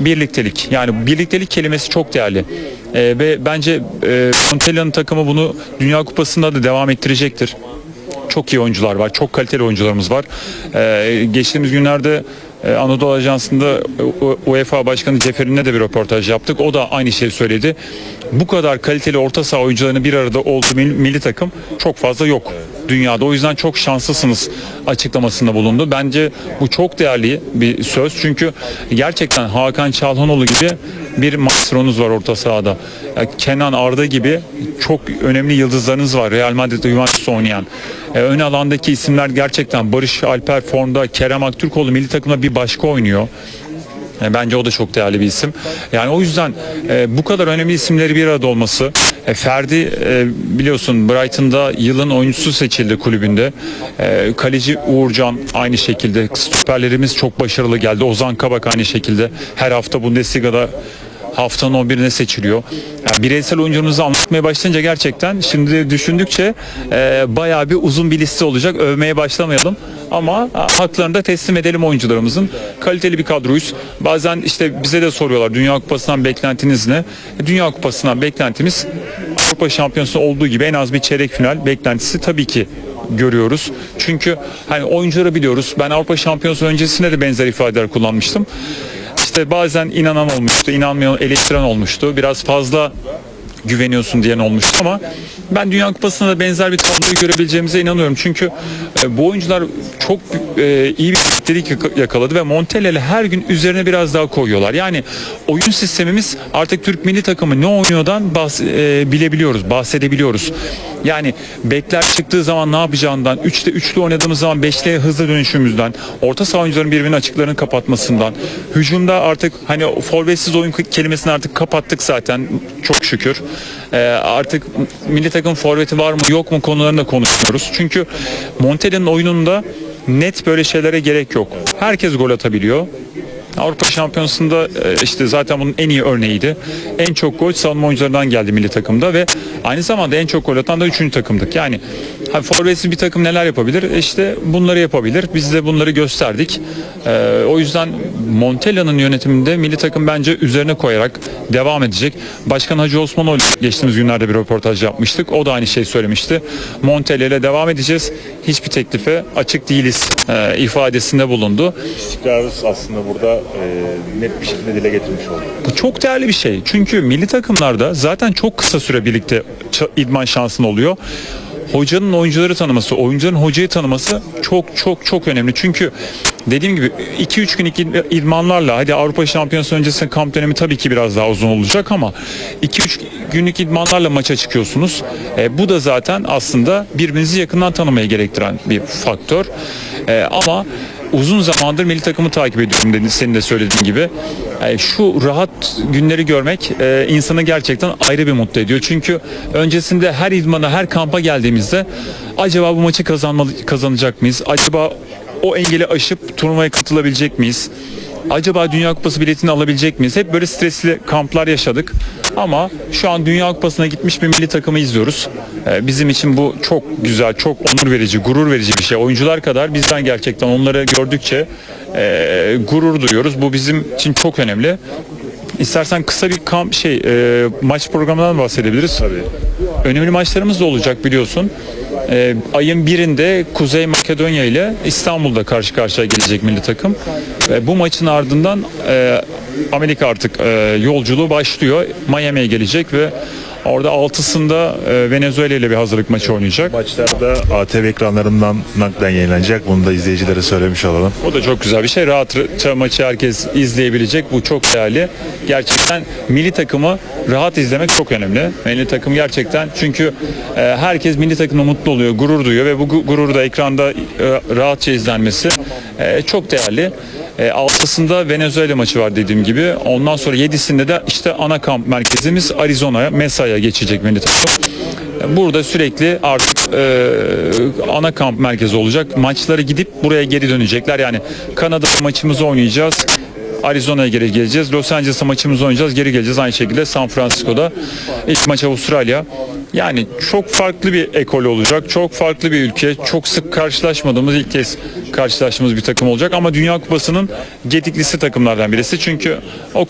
birliktelik. Yani birliktelik kelimesi çok değerli. Ve bence Montella'nın takımı bunu Dünya Kupası'nda da devam ettirecektir. Çok iyi oyuncular var. Çok kaliteli oyuncularımız var. Geçtiğimiz günlerde Anadolu Ajansı'nda UEFA Başkanı Ceferi'ne de bir röportaj yaptık. O da aynı şeyi söyledi. Bu kadar kaliteli orta saha oyuncularının bir arada olduğu milli takım çok fazla yok dünyada. O yüzden çok şanslısınız açıklamasında bulundu. Bence bu çok değerli bir söz. Çünkü gerçekten Hakan Çalhanoğlu gibi bir maestronuz var orta sahada. Kenan Arda gibi çok önemli yıldızlarınız var. Real Madrid'de, Juventus'ta oynayan. Ön alandaki isimler gerçekten Barış Alper formda, Kerem Aktürkoğlu milli takımda bir başka oynuyor. Bence o da çok değerli bir isim. Yani o yüzden bu kadar önemli isimleri bir arada olması. Ferdi biliyorsun Brighton'da yılın oyuncusu seçildi kulübünde. Kaleci Uğurcan aynı şekilde. Stoperlerimiz çok başarılı geldi. Ozan Kabak aynı şekilde. Her hafta Bundesliga'da haftanın 11'ine seçiliyor. Yani bireysel oyuncularımızı anlatmaya başlayınca gerçekten şimdi düşündükçe bayağı bir uzun bir liste olacak. Övmeye başlamayalım. Ama haklarını da teslim edelim oyuncularımızın. Kaliteli bir kadroyuz. Bazen işte bize de soruyorlar Dünya Kupası'ndan beklentiniz ne? Dünya Kupası'ndan beklentimiz Avrupa Şampiyonası olduğu gibi en az bir çeyrek final beklentisi tabii ki görüyoruz. Çünkü hani oyuncuları biliyoruz. Ben Avrupa Şampiyonası öncesinde de benzer ifadeler kullanmıştım. İşte bazen inanan olmuştu, inanmayan, eleştiren olmuştu. Biraz fazla güveniyorsun diyen olmuştu ama ben Dünya Kupası'nda da benzer bir tabloyu görebileceğimize inanıyorum. Çünkü bu oyuncular çok iyi bir birliktelik yakaladı ve Montella ile her gün üzerine biraz daha koyuyorlar. Yani oyun sistemimiz artık Türk milli takımı ne oynuyordan bilebiliyoruz, bahsedebiliyoruz. Yani bekler çıktığı zaman ne yapacağından, 3'te üçlü oynadığımız zaman 5'te hızlı dönüşümüzden, orta saha oyuncuların birbirinin açıklarını kapatmasından, hücumda artık hani forvetsiz oyun kelimesini artık kapattık zaten çok şükür. Artık milli takım forveti var mı yok mu konularında konuşuyoruz. Çünkü Montella'nın oyununda net böyle şeylere gerek yok. Herkes gol atabiliyor. Avrupa Şampiyonası'nda işte zaten bunun en iyi örneğiydi. En çok gol savunma oyuncularından geldi milli takımda ve aynı zamanda en çok gol atan da 3. takımdık. Yani forvetsiz bir takım neler yapabilir? İşte bunları yapabilir. Biz de bunları gösterdik. O yüzden Montella'nın yönetiminde milli takım bence üzerine koyarak devam edecek. Başkan Hacı Osmanoğlu geçtiğimiz günlerde bir röportaj yapmıştık. O da aynı şeyi söylemişti. Montella ile devam edeceğiz. Hiçbir teklife açık değiliz ifadesinde bulundu. İstikrarız aslında burada net bir şekilde dile getirmiş olduk. Bu çok değerli bir şey. Çünkü milli takımlarda zaten çok kısa süre birlikte idman şansın oluyor. Hocanın oyuncuları tanıması, oyuncuların hocayı tanıması çok önemli. Çünkü dediğim gibi 2-3 günlük idmanlarla hadi Avrupa Şampiyonası öncesinde kamp dönemi tabii ki biraz daha uzun olacak ama 2-3 günlük idmanlarla maça çıkıyorsunuz. Bu da zaten aslında birbirinizi yakından tanımaya gerektiren bir faktör. Ama uzun zamandır milli takımı takip ediyorum dedi, senin de söylediğin gibi. Şu rahat günleri görmek insanı gerçekten ayrı bir mutlu ediyor. Çünkü öncesinde her idmana, her kampa geldiğimizde acaba bu maçı kazanacak mıyız? Acaba o engeli aşıp turnuvaya katılabilecek miyiz? Acaba Dünya Kupası biletini alabilecek miyiz? Hep böyle stresli kamplar yaşadık. Ama şu an Dünya Kupası'na gitmiş bir milli takımı izliyoruz. Bizim için bu çok güzel, çok onur verici, gurur verici bir şey. Oyuncular kadar bizden gerçekten onları gördükçe gurur duyuyoruz. Bu bizim için çok önemli. İstersen kısa bir maç programından bahsedebiliriz. Tabii. Önemli maçlarımız da olacak biliyorsun. Ayın 1'inde Kuzey Makedonya ile İstanbul'da karşı karşıya gelecek milli takım. Bu maçın ardından Amerika artık yolculuğu başlıyor. Miami'ye gelecek ve orada 6'sında Venezuela ile bir hazırlık maçı oynayacak. Maçlarda ATV ekranlarından naklen yayınlanacak. Bunu da izleyicilere söylemiş olalım. O da çok güzel bir şey. Rahatça maçı herkes izleyebilecek. Bu çok değerli. Gerçekten milli takımı rahat izlemek çok önemli. Milli takım gerçekten çünkü herkes milli takımla mutlu oluyor, gurur duyuyor ve bu gururu da ekranda rahatça izlenmesi çok değerli. 6'sında Venezuela maçı var dediğim gibi. Ondan sonra 7'sinde de işte ana kamp merkezimiz Arizona'ya, Mesa'ya geçecek milli takım. Burada sürekli artık ana kamp merkezi olacak. Maçları gidip buraya geri dönecekler. Yani Kanada'da maçımızı oynayacağız. Arizona'ya geri geleceğiz. Los Angeles'a maçımızı oynayacağız. Geri geleceğiz. Aynı şekilde San Francisco'da ilk maç Avustralya. Yani çok farklı bir ekol olacak. Çok farklı bir ülke. Çok sık karşılaşmadığımız, ilk kez karşılaştığımız bir takım olacak. Ama Dünya Kupası'nın gediklisi takımlardan birisi. Çünkü o